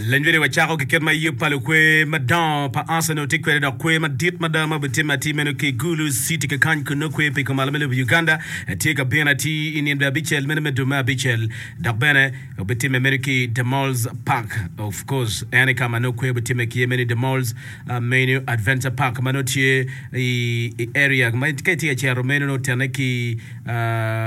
Lenjere wa chako ke ma yepalo kwe madan pa ansano te kwe da kwe madit madama betima ti meno ke gulu city ke kan kuno kwe pe kama lamelo Uganda te ka penalty in the bichel meno medoma bichel da bene betima meriki the malls park of course ene kama no kwe betima ki meni the malls menu adventure park mano tie area ma ke tie cha romeno no teneki